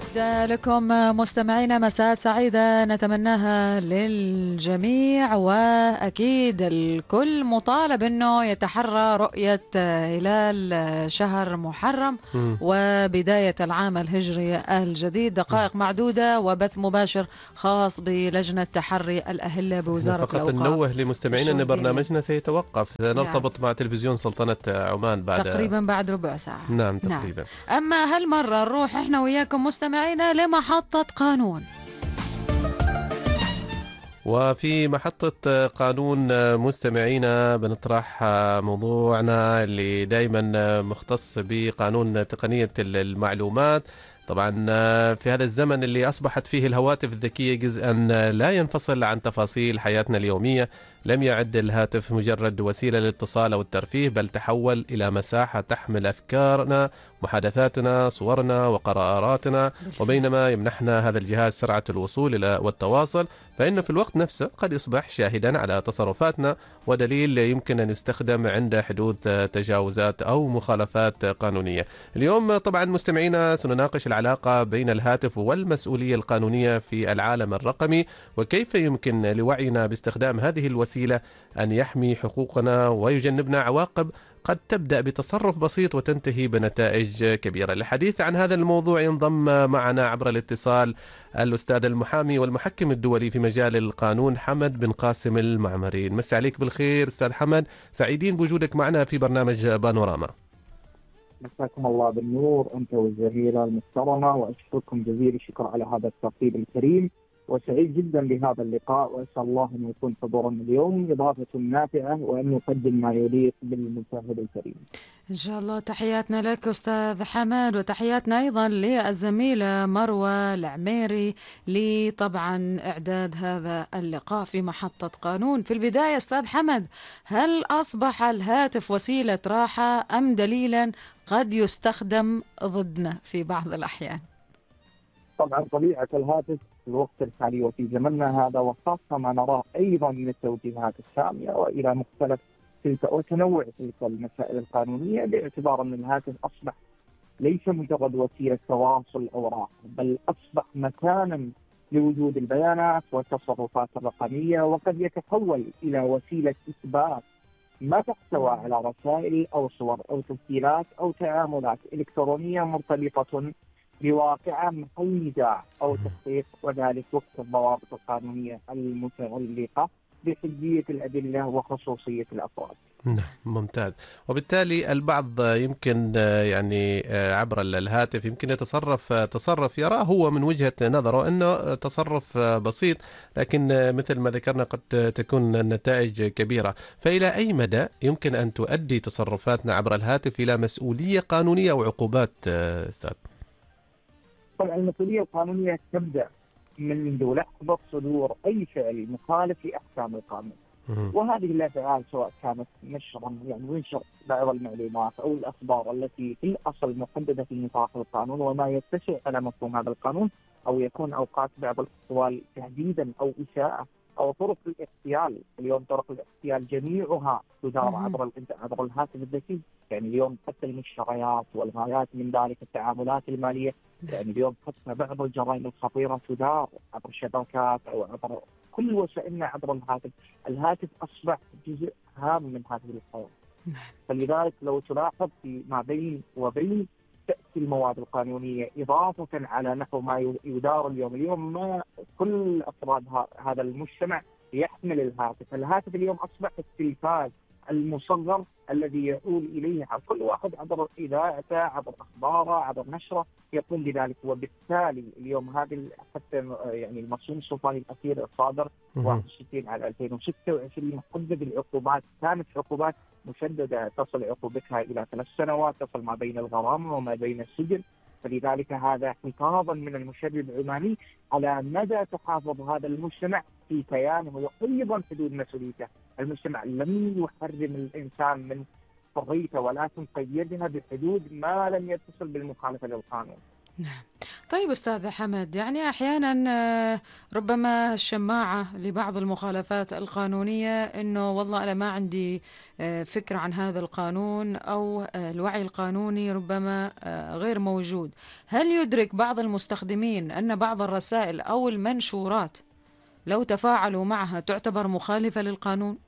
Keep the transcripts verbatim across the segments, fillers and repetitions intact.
لكم مستمعينا مساء سعيدة نتمناها للجميع، وأكيد الكل مطالب أنه يتحرى رؤية هلال شهر محرم مم. وبداية العام الهجري الجديد. دقائق مم. معدودة وبث مباشر خاص بلجنة تحري الأهلة احنا بوزارة فقط الأوقاف ننوه لمستمعينا والشؤون أن الدينية. برنامجنا سيتوقف، نعم، نرتبط مع تلفزيون سلطنة عمان بعد. تقريبا بعد ربع ساعة. نعم نعم. تقريبا. أما هالمرة نروح إحنا وياكم مستمعينا لمحطة قانون. وفي محطة قانون مستمعينا بنطرح موضوعنا اللي دايما مختص بقانون تقنية المعلومات. طبعا في هذا الزمن اللي أصبحت فيه الهواتف الذكية جزءا لا ينفصل عن تفاصيل حياتنا اليومية، لم يعد الهاتف مجرد وسيلة للاتصال أو الترفيه، بل تحول إلى مساحة تحمل أفكارنا، محادثاتنا، صورنا وقراراتنا. وبينما يمنحنا هذا الجهاز سرعة الوصول إلى والتواصل، فإن في الوقت نفسه قد يصبح شاهدا على تصرفاتنا ودليل يمكن أن يستخدم عند حدوث تجاوزات أو مخالفات قانونية. اليوم طبعا مستمعينا سنناقش العلاقة بين الهاتف والمسؤولية القانونية في العالم الرقمي، وكيف يمكن لوعينا باستخدام هذه الوسيلة أن يحمي حقوقنا ويجنبنا عواقب قد تبدأ بتصرف بسيط وتنتهي بنتائج كبيرة. للحديث عن هذا الموضوع ينضم معنا عبر الاتصال الأستاذ المحامي والمحكم الدولي في مجال القانون حمد بن قاسم المعمري. مسي عليك بالخير أستاذ حمد، سعيدين بوجودك معنا في برنامج بانوراما. مساكم الله بالنور أنت والزميلة المحترمة، وأشكركم جزيل الشكر على هذا الترتيب الكريم، وسعيد جدا بهذا اللقاء، وأسأل الله أن يكون حضورنا اليوم إضافة نافعة وأن يقدم ما يليق بالمشاهد الكريم. إن شاء الله. تحياتنا لك أستاذ حمد، وتحياتنا أيضا للزميلة مروة العميري لطبعا إعداد هذا اللقاء في محطة قانون. في البداية أستاذ حمد، هل أصبح الهاتف وسيلة راحة أم دليلا قد يستخدم ضدنا في بعض الأحيان؟ طبعا طبيعة الهاتف في الوقت الحالي وفي زمننا هذا، وخاصة ما نراه أيضا من التوجيهات السامية وإلى مختلف تلك وتنوع تلك المسائل القانونية، باعتبار أن الهاتف أصبح ليس مجرد وسيلة تواصل أو راحة، بل أصبح مكانا لوجود البيانات والتصرفات الرقمية، وقد يتحول إلى وسيلة إثبات ما تحتوى على رسائل أو صور أو تسجيلات أو تعاملات إلكترونية مرتبطة بواقع محل نزاع أو تحقيق، وذلك وفق الضوابط القانونية المتعلقة بحجية الأدلة وخصوصية الأفراد. نعم ممتاز. وبالتالي البعض يمكن يعني عبر الهاتف يمكن يتصرف تصرف يراه هو من وجهة نظره أنه تصرف بسيط، لكن مثل ما ذكرنا قد تكون النتائج كبيرة. فإلى أي مدى يمكن أن تؤدي تصرفاتنا عبر الهاتف إلى مسؤولية قانونية أو عقوبات أستاذ؟ طبعا المسؤولية القانونية تبدأ منذ لحظة صدور أي فعل مخالف لأحكام القانون، وهذه الأفعال سواء كانت نشرا يعني ينشر بعض المعلومات أو الأخبار التي في الأصل محددة في نطاق القانون وما يتسع على مفهوم هذا القانون، أو يكون أوقات بعض الأقوال تهديدا أو إساءة، أو طرق الاغتيال. اليوم طرق الاغتيال جميعها تدار عبر عبر الهاتف الذكي، يعني اليوم حتى المشتريات والغايات من ذلك التعاملات المالية، يعني اليوم حتى بعض الجرائم الخطيرة تدار عبر الشبكات أو عبر كل وسائلنا عبر الهاتف. الهاتف أصبح جزء هام من هذه الحياة، فلذلك لو تلاحظ في ما بين وبين تأتي المواد القانونية إضافة على نحو ما يدار اليوم. اليوم ما كل أفراد هذا المجتمع يحمل الهاتف. الهاتف اليوم أصبح التلفاز المصغر الذي يؤول إليه كل واحد عبر إذاعته، عبر أخباره، عبر نشره يقوم بذلك. وبالتالي اليوم هذه حتى يعني المرسوم السلطاني الأخير الصادر واحد وستين على ألفين وستة وعشرين محدد العقوبات، كانت عقوبات مشددة تصل عقوبتها إلى ثلاث سنوات، تصل ما بين الغرامة وما بين السجن. فلذلك هذا حفاظا من المشرع العماني على مدى تحافظ هذا المجتمع في كيانه وأيضا حدود مسؤوليته. المجتمع لم يحرم الإنسان من حريته، ولكن قيدها بحدود ما لم يتصل بالمخالفة للقانون. نعم. طيب أستاذ حمد، يعني أحيانا آه، ربما الشماعة لبعض المخالفات القانونية أنه والله أنا ما عندي آه، فكرة عن هذا القانون، أو آه، الوعي القانوني ربما آه، غير موجود. هل يدرك بعض المستخدمين أن بعض الرسائل أو المنشورات لو تفاعلوا معها تعتبر مخالفة للقانون؟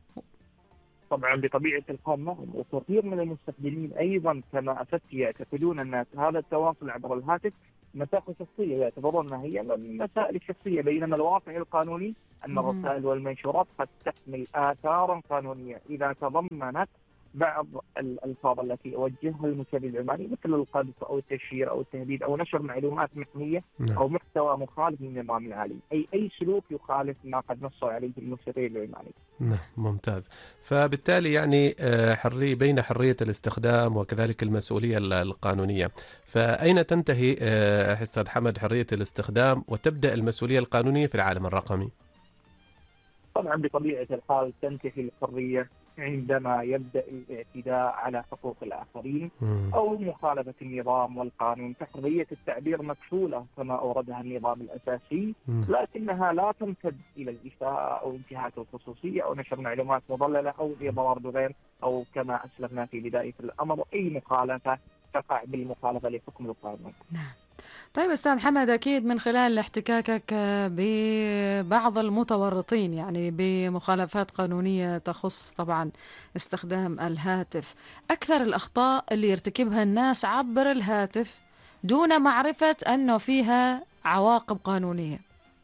طبعا بطبيعه الحال نعم، وكثير من المستخدمين ايضا كما افدت يعتقدون ان هذا التواصل عبر الهاتف مسائل شخصيه، يعتبرونها هي مسائل الشخصيه، بينما الواقع القانوني ان مهم. الرسائل والمنشورات قد تحمل اثارا قانونيه اذا تضمنت بعض الالفاظ التي يوجهها المشرع العماني، مثل القذف او التشهير او التهديد او نشر معلومات محميه نعم. او محتوى مخالف للنظام العالمي، اي اي سلوك يخالف ما قد نص عليه المشرع العماني. نعم، ممتاز. فبالتالي يعني آه، حرية بين حرية الاستخدام وكذلك المسؤولية ال- القانونية، فأين تنتهي آه، أستاذ حمد حرية الاستخدام وتبدأ المسؤولية القانونية في العالم الرقمي؟ طبعا بطبيعة الحال تنتهي الحرية عندما يبدأ الاعتداء على حقوق الآخرين مم. أو مخالفة النظام والقانون، فحرية التعبير مكفولة كما أوردها النظام الأساسي، مم. لكنها لا تمتد إلى الإساءة أو انتهاك الخصوصية أو نشر معلومات مضللة أو إضرار بغير، أو كما أسلفنا في بداية الأمر أي مخالفة تقع بالمخالفة لحكم القانون. طيب أستاذ حمد، أكيد من خلال احتكاكك آه، ببعض المتورطين يعني بمخالفات قانونية تخص طبعا استخدام الهاتف، أكثر الأخطاء اللي يرتكبها الناس عبر الهاتف دون معرفة أنه فيها عواقب قانونية.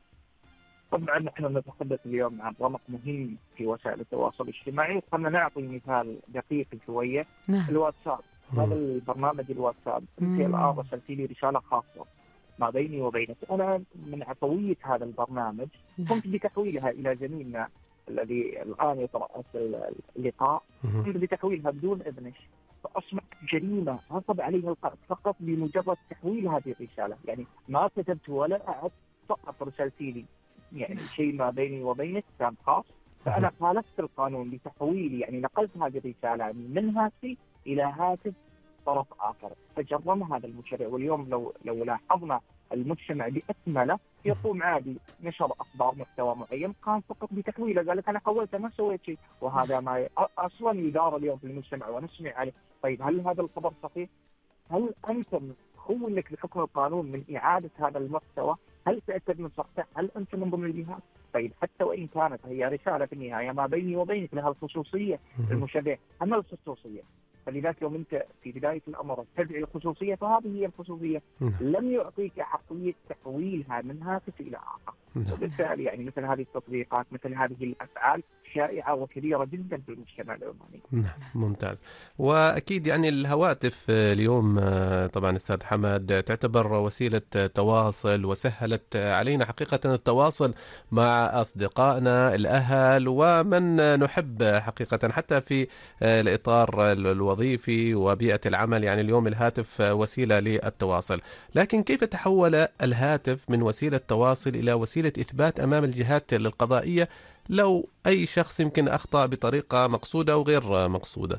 طبعا نحن نتحدث اليوم عن رمق مهم في وسائل التواصل الاجتماعي، خلينا نعطي مثال دقيق شويه. نعم. الواتساب، هذا مم. البرنامج الواتساب، انت مم. الان رسلتي لي رساله خاصه ما بيني وبينك، انا من عفويه هذا البرنامج نعم. قمت بتحويلها الى زميلنا الذي الان يترأس اللقاء، مم. قمت بتحويلها بدون اذنك، فاصبحت جريمه عقب عليها القائد فقط بمجرد تحويل هذه الرساله، يعني ما كتبت ولا اعدت، فقط رسلتي لي يعني شيء ما بيني وبينك كان خاص، فانا خالفت القانون بتحويلي، يعني نقلت هذه الرساله من هاتفي الى هاتف طرف اخر، فجرم هذا المشرع. واليوم لو لو لاحظنا المجتمع باكمله يقوم عادي نشر اخبار محتوى معين، قام فقط بتحويله، قال لك انا حولته ما سويت شيء، وهذا ما ي- اصلا يدار اليوم في المجتمع ونسمع عليه. طيب هل هذا الخبر صحيح؟ هل انت مخول لك بحكم القانون من اعاده هذا المحتوى؟ هل تاكد من صحته؟ هل انت من ضمن الجهات؟ طيب حتى وان كانت هي رساله في النهايه ما بيني وبينك لها الخصوصيه، مم. المشرع اما الخصوصيه، فلذلك يوم انت في بدايه الامر تدعي الخصوصيه فهذه هي الخصوصيه، نعم. لم يعطيك حقيه تحويلها من هاتف الى اخر، نعم. وبالتالي يعني مثل هذه التطبيقات مثل هذه الافعال شائعه وكبيره جدا في المجتمع العماني. نعم، ممتاز. وأكيد يعني الهواتف آه، اليوم آه، طبعا أستاذ حمد تعتبر وسيلة آه، تواصل، وسهلت آه، علينا حقيقة التواصل مع أصدقائنا الأهل ومن آه، نحب آه، حقيقة، حتى في آه، الإطار ال- الوظيفي وبيئة العمل. يعني اليوم الهاتف آه، وسيلة للتواصل، لكن كيف تحول الهاتف من وسيلة تواصل إلى وسيلة إثبات أمام الجهات القضائية لو أي شخص يمكن أخطأ بطريقة مقصودة أو غير مقصودة؟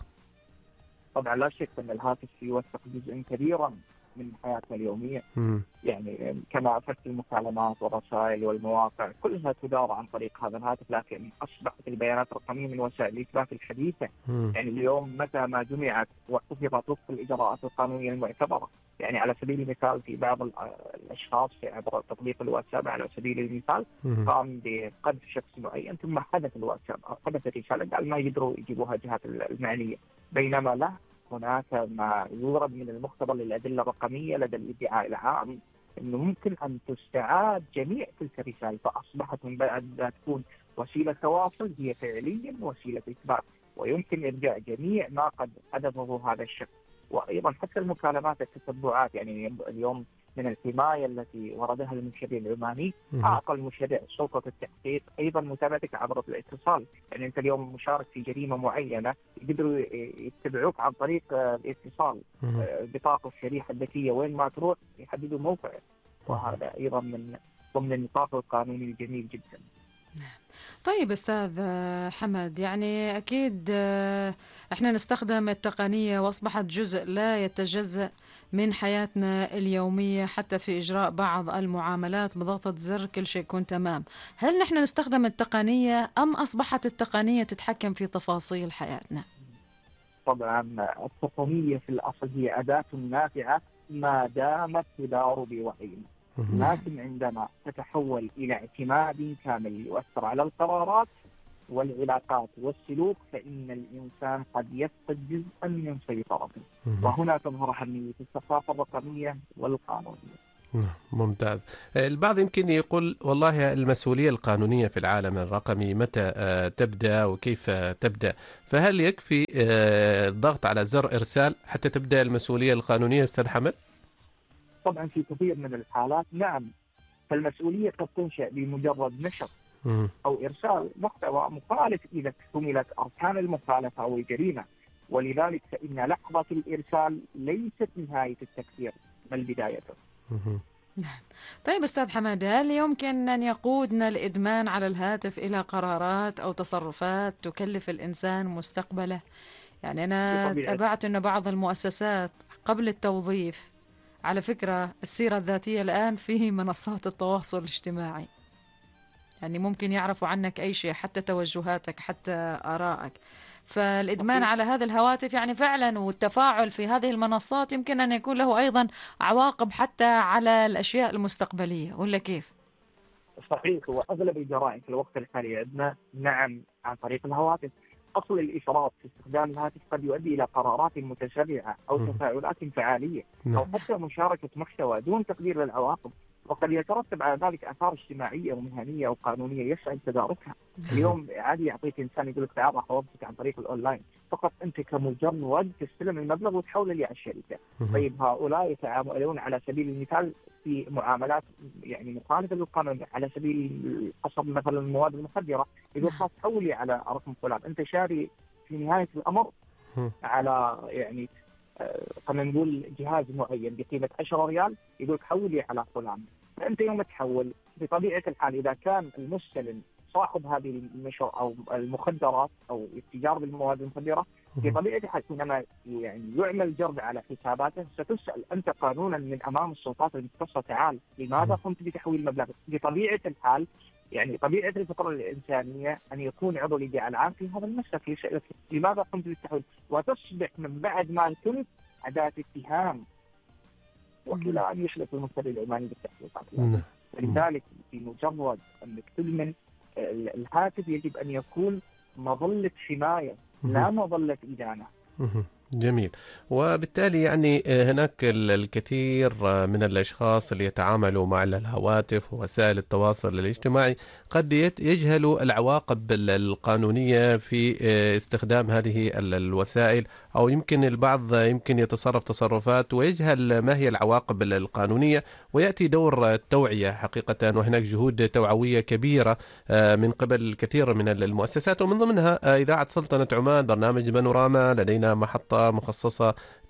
طبعا لا شك ان الهاتف يوثق جزءا كبيرا من حياتنا اليوميه، مم. يعني كما أفدت المكالمات والرسائل والمواقع كلها تدار عن طريق هذا الهاتف، لكن أصبحت البيانات الرقمية من وسائل الإثبات الحديثة. مم. يعني اليوم متى ما جمعت وحفظت وفق الإجراءات القانونية المعتبرة، يعني على سبيل المثال في بعض الأشخاص في عبر تطبيق الواتساب على سبيل المثال مم. قام بقذف شخص معين ثم حدث الواتساب حدث الرسالة قال ما يقدروا يجيبوها الجهات المعنية، بينما لا، هناك ما يورد من المختبر للأدلة الرقمية لدى الادعاء العام أنه ممكن أن تستعاد جميع تلك الرسائل، فأصبحت من بعد تكون وسيلة تواصل هي فعليا وسيلة إثبات، ويمكن إرجاع جميع ما قد حدثه هذا الشخص. وأيضا حتى المكالمات التتبعات، يعني اليوم من الحماية التي وردها المشرع العماني مم. أعطى المشرع سلطة التحقيق أيضا متابعتك عبر الاتصال، يعني أنت اليوم مشارك في جريمة معينة يقدروا يتبعوك عن طريق الاتصال، مم. بطاقة الشريحة الذكية وين ما تروح يحددوا موقعك، وهذا أيضا من ضمن النطاق القانوني الجميل جدا. طيب أستاذ حمد، يعني أكيد إحنا نستخدم التقنية وأصبحت جزء لا يتجزأ من حياتنا اليومية، حتى في إجراء بعض المعاملات بضغطة زر كل شيء يكون تمام. هل نحن نستخدم التقنية أم أصبحت التقنية تتحكم في تفاصيل حياتنا؟ طبعا التقنية في الأصل هي أداة نافعة ما دامت تدار بوعي، لكن عندما تتحول إلى اعتماد كامل يؤثر على القرارات والعلاقات والسلوك، فإن الإنسان قد يفقد جزءا من سيطرته، وهنا تظهر أهمية الثقافة الرقمية والقانونية. ممتاز. البعض يمكن يقول والله المسؤولية القانونية في العالم الرقمي متى تبدأ وكيف تبدأ؟ فهل يكفي الضغط على زر إرسال حتى تبدأ المسؤولية القانونية أستاذ حمد؟ طبعا في كثير من الحالات نعم، فالمسؤولية قد تنشأ بمجرد نشر أو إرسال محتوى مخالف إذا اكتملت أركان المخالفة أو الجريمة، ولذلك فإن لحظة الإرسال ليست نهاية التكفير بل بدايته. طيب أستاذ حمد، هل يمكن أن يقودنا الإدمان على الهاتف إلى قرارات أو تصرفات تكلف الإنسان مستقبله؟ يعني أنا تابعت أن بعض المؤسسات قبل التوظيف، على فكرة السيرة الذاتية الآن في منصات التواصل الاجتماعي، يعني ممكن يعرفوا عنك أي شيء، حتى توجهاتك، حتى آرائك. فالإدمان على هذه الهواتف يعني فعلا، والتفاعل في هذه المنصات يمكن أن يكون له أيضا عواقب حتى على الأشياء المستقبلية، ولا كيف؟ صحيح، وأغلب الجرائم في الوقت الحالي عندنا نعم عن طريق الهواتف. أصل الإفراط في استخدام الهاتف قد يؤدي إلى قرارات متسرعة أو تفاعلات انفعالية أو حتى مشاركة محتوى دون تقدير للعواقب، وقد يترتب على ذلك آثار اجتماعية ومهنية أو قانونية يصعب تداركها. اليوم عادي يعطيك إنسان يقول لك تعال راح أوظفك عن طريق الأونلاين، فقط أنت كمجرد تستلم المبلغ وتحوله لي على الشركة. طيب هؤلاء يتعاملون على سبيل المثال في معاملات يعني مخالفة للقانون، على سبيل قصب مثلا المواد المخدرة، يقول خلاص حولي على رقم فلان، أنت شاري في نهاية الأمر على يعني خلينا نقول جهاز معين بقيمة عشرة ريال، يقول حولي على فلان. فأنت يوم تحول بطبيعة الحال إذا كان المستلم صاحب هذه النشر أو المخدرات أو التجار بالمواد المخدرة، بطبيعة الحال حينما يعني يعمل جرد على حساباته ستسأل أنت قانونا من أمام السلطات المختصة، تعال لماذا قمت بتحويل مبلغ؟ بطبيعة الحال يعني طبيعة الفطرة الإنسانية أن يكون عضو الإدارة العام في هذا المسلك يسألك لماذا قمت بالتحويل، وتصبح من بعد ما كنت أداة اتهام وكلا أن يشرك المفتري العماني بالتحقيقات. ولذلك في مجرد أنك تدمن الهاتف يجب أن يكون مظلة حماية لا مظلة إدانة. جميل. وبالتالي يعني هناك الكثير من الأشخاص اللي يتعاملوا مع الهواتف ووسائل التواصل الاجتماعي قد يجهلوا العواقب القانونية في استخدام هذه الوسائل، أو يمكن البعض يمكن يتصرف تصرفات ويجهل ما هي العواقب القانونية، ويأتي دور التوعية حقيقة، وهناك جهود توعوية كبيرة من قبل الكثير من المؤسسات، ومن ضمنها إذاعة سلطنة عمان برنامج بانوراما، لدينا محطة مخصصة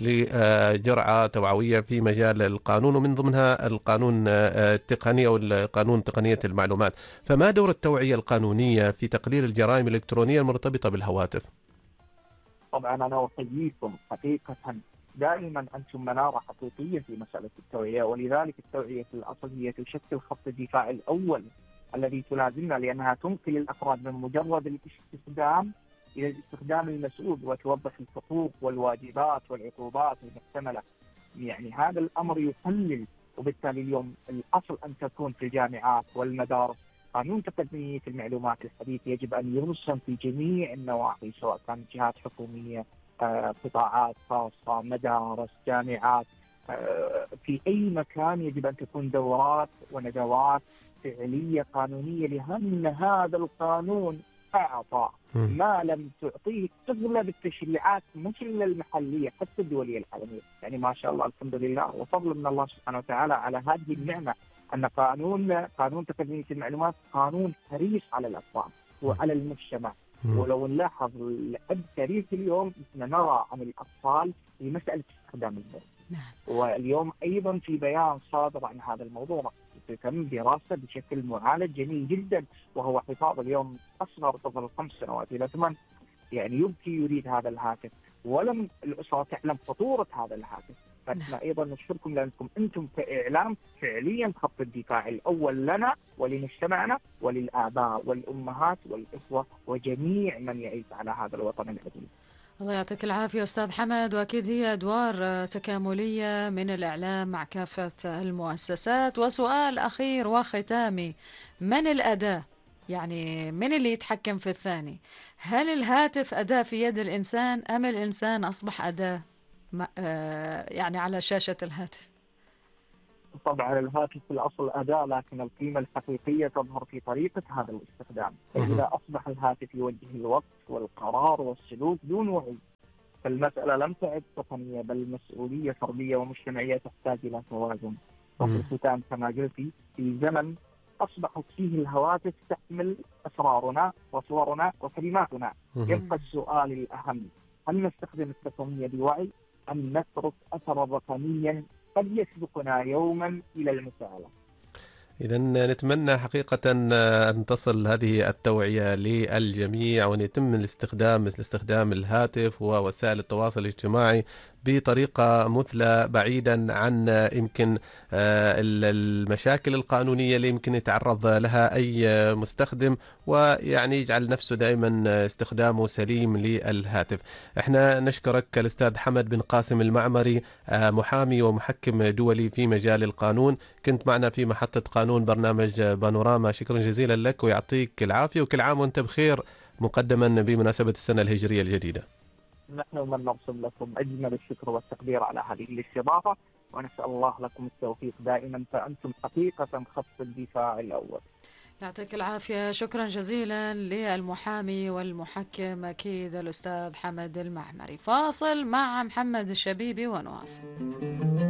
لجرعة توعوية في مجال القانون، ومن ضمنها القانون التقني أو القانون تقنية المعلومات. فما دور التوعية القانونية في تقليل الجرائم الإلكترونية المرتبطة بالهواتف؟ طبعا أنا أحييكم حقيقة، دائما أنتم منارة حقيقية في مسألة التوعية، ولذلك التوعية في الأصل هي تشكل خط الدفاع الأول الذي تلازمنا، لأنها تنقل الأفراد من مجرد الاستخدام إلى الاستخدام المسؤول، وتوضح الحقوق والواجبات والعقوبات المحتملة. يعني هذا الأمر يقلل، وبالتالي اليوم الأصل أن تكون في الجامعات والمدارس قانون تقنية المعلومات الحديث يجب أن يرسم في جميع النواحي، سواء كانت جهات حكومية، قطاعات خاصة، مدارس، جامعات، في أي مكان يجب أن تكون دورات وندوات فعلية قانونية، لأن هذا القانون أعطى ما لم تعطيه أغلب التشريعات مش إلا المحلية حتى الدولية العالمية. يعني ما شاء الله الحمد لله وفضل من الله سبحانه وتعالى على هذه النعمة، أن قانون قانون تقنية المعلومات قانون حريص على الأطفال وعلى المجتمع. ولو نلاحظ لحد تاريخ اليوم نرى عن الأطفال في مسألة استخدام الموبايل، واليوم أيضا في بيان صادر عن هذا الموضوع تتم دراسة بشكل معالج جميل جدا، وهو حفاظ اليوم أصغر طفل خمس سنوات إلى ثمان يعني يبكي يريد هذا الهاتف، ولم الأسرة تعلم خطورة هذا الهاتف. فإحنا أيضا نشكركم لأنكم أنتم كإعلام فعليا خط الدفاع الأول لنا ولمجتمعنا وللآباء والأمهات والإخوة وجميع من يعيش على هذا الوطن العزيز. الله يعطيك العافية أستاذ حمد. وأكيد هي أدوار تكاملية من الإعلام مع كافة المؤسسات. وسؤال أخير وختامي، من الأداة؟ يعني من اللي يتحكم في الثاني؟ هل الهاتف أداة في يد الإنسان أم الإنسان أصبح أداة يعني على شاشة الهاتف؟ طبعا الهاتف في الأصل أداة، لكن القيمة الحقيقية تظهر في طريقة هذا الاستخدام. فإذا أصبح الهاتف يوجه الوقت والقرار والسلوك دون وعي، فالمسألة لم تعد تقنية بل مسؤولية فردية ومجتمعية تحتاج إلى توازن. وفي الختام كما قلتي، في زمن أصبحت فيه الهواتف تحمل أسرارنا وصورنا وكلماتنا، يبقى السؤال الأهم: هل نستخدم التقنية بوعي أم نترك أثرا رقميا قد يسبقنا يوما إلى المساءلة؟ إذا نتمنى حقيقة أن تصل هذه التوعية للجميع، وأن يتم الاستخدام مثل استخدام الهاتف ووسائل التواصل الاجتماعي بطريقة مثلى، بعيدا عن يمكن المشاكل القانونية اللي يمكن يتعرض لها أي مستخدم، ويعني يجعل نفسه دائما استخدامه سليم للهاتف. احنا نشكرك الأستاذ حمد بن قاسم المعمري، محامي ومحكم دولي في مجال القانون، كنت معنا في محطة قانون برنامج بانوراما. شكرا جزيلا لك ويعطيك العافية، وكل عام وانت بخير مقدما بمناسبة السنة الهجرية الجديدة. نحن من نرسل لكم أجمل الشكر والتقدير على هذه الاستضافة، ونسأل الله لكم التوفيق دائما، فأنتم حقيقة خط الدفاع الأول. يعطيك العافية. شكرا جزيلا للمحامي والمحكم أكيد الأستاذ حمد المعمري. فاصل مع محمد الشبيبي ونواصل.